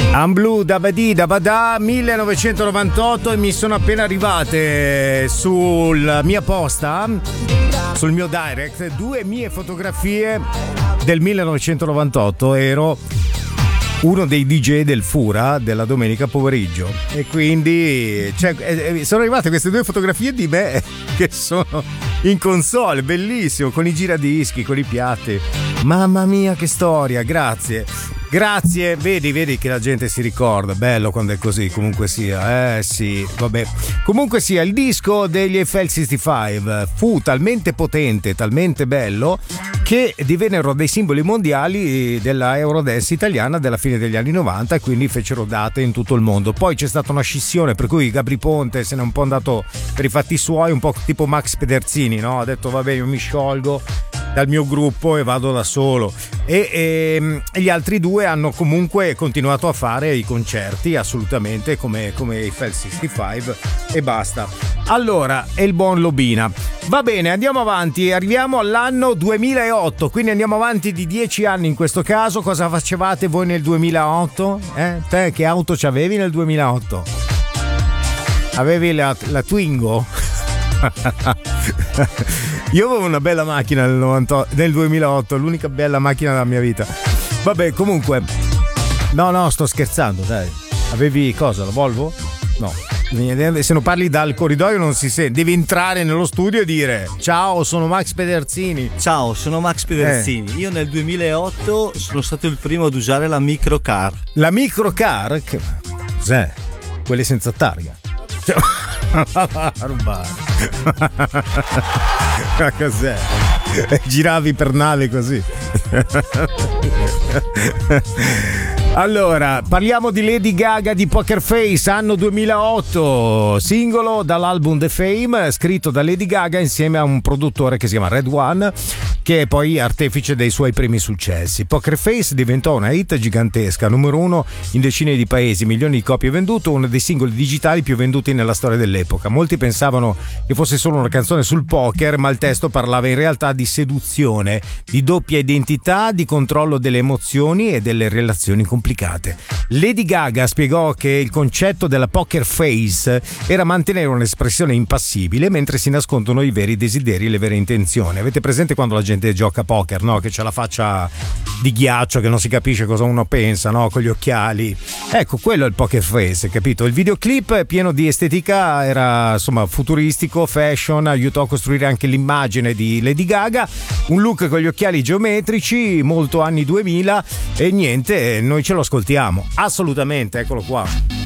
Amblu Dabadi Dabada 1998 e mi sono appena arrivate sulla mia posta, sul mio direct, 2 mie fotografie del 1998. Ero uno dei DJ del Fura della domenica pomeriggio e quindi sono arrivate queste 2 fotografie di me che sono in console, bellissimo, con i giradischi, con i piatti. Mamma mia che storia, grazie, vedi che la gente si ricorda, bello quando è così, comunque sia, sì, vabbè. Comunque sia, il disco degli Eiffel 65 fu talmente potente, talmente bello, che divennero dei simboli mondiali della Eurodance italiana della fine degli anni 90 e quindi fecero date in tutto il mondo. Poi c'è stata una scissione per cui Gabri Ponte se n'è un po' andato per i fatti suoi, un po' tipo Max Pederzini, no? Ha detto vabbè, io mi sciolgo dal mio gruppo e vado da solo, e gli altri 2 hanno comunque continuato a fare i concerti assolutamente come Eiffel 65 e basta. Allora, è il buon Lobina. Va bene, andiamo avanti, arriviamo all'anno 2008, quindi andiamo avanti di 10 anni in questo caso. Cosa facevate voi nel 2008? Te che auto c'avevi nel 2008? Avevi la Twingo? Io avevo una bella macchina nel 2008, l'unica bella macchina della mia vita. Vabbè, comunque, no, sto scherzando, dai. Avevi cosa, la Volvo? No, se non parli dal corridoio non si sente, devi entrare nello studio e dire ciao, sono Max Pederzini. Ciao, sono Max Pederzini. Io nel 2008 sono stato il primo ad usare la microcar. La microcar? Che cos'è? Quelle senza targa. Cos'è? Giravi per nave così. Allora, parliamo di Lady Gaga di Poker Face, anno 2008, singolo dall'album The Fame, scritto da Lady Gaga insieme a un produttore che si chiama Red One, che è poi artefice dei suoi primi successi. Poker Face diventò una hit gigantesca, numero 1 in decine di paesi, milioni di copie vendute, uno dei singoli digitali più venduti nella storia dell'epoca. Molti pensavano che fosse solo una canzone sul poker, ma il testo parlava in realtà di seduzione, di doppia identità, di controllo delle emozioni e delle relazioni complicate. Lady Gaga spiegò che il concetto della poker face era mantenere un'espressione impassibile mentre si nascondono i veri desideri e le vere intenzioni. Avete presente quando la gente gioca a poker, no? Che c'ha la faccia di ghiaccio, che non si capisce cosa uno pensa, no? Con gli occhiali. Ecco, quello è il poker face, capito? Il videoclip pieno di estetica era insomma futuristico, fashion, aiutò a costruire anche l'immagine di Lady Gaga, un look con gli occhiali geometrici, molto anni 2000 e niente, noi ce lo ascoltiamo, assolutamente, eccolo qua.